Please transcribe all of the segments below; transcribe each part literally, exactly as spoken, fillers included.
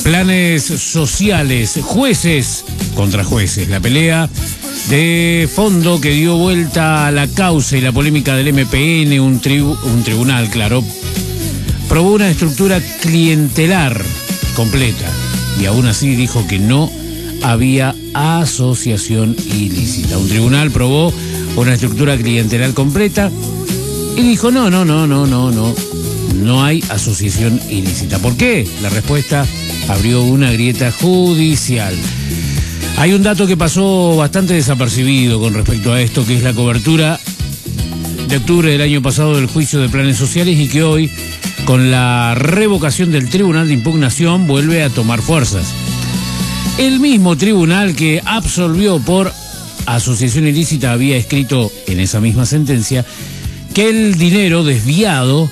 Planes sociales, jueces contra jueces. La pelea de fondo que dio vuelta a la causa y la polémica del M P N, un, tribu, un tribunal, claro, probó una estructura clientelar completa y aún así dijo que no había asociación ilícita. Un tribunal probó una estructura clientelar completa y dijo no, no, no, no, no, no, no hay asociación ilícita. ¿Por qué? La respuesta abrió una grieta judicial. Hay un dato que pasó bastante desapercibido con respecto a esto, que es la cobertura de octubre del año pasado del juicio de planes sociales y que hoy, con la revocación del Tribunal de Impugnación, vuelve a tomar fuerzas. El mismo tribunal que absolvió por asociación ilícita había escrito en esa misma sentencia que el dinero desviado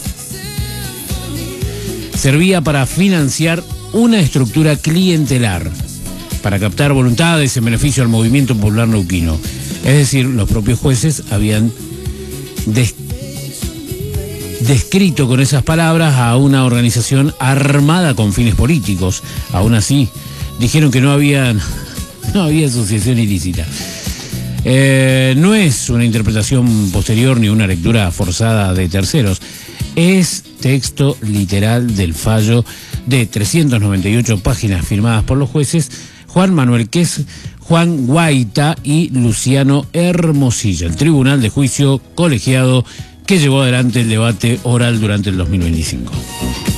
servía para financiar una estructura clientelar, para captar voluntades en beneficio al movimiento popular neuquino. Es decir, los propios jueces habían des descrito con esas palabras a una organización armada con fines políticos. Aún así, dijeron que no había, no había asociación ilícita. Eh, no es una interpretación posterior ni una lectura forzada de terceros. Es texto literal del fallo de trescientas noventa y ocho páginas firmadas por los jueces Juan Manuel Ques, Juan Guaita y Luciano Hermosilla, el Tribunal de Juicio Colegiado que llevó adelante el debate oral durante el dos mil veinticinco.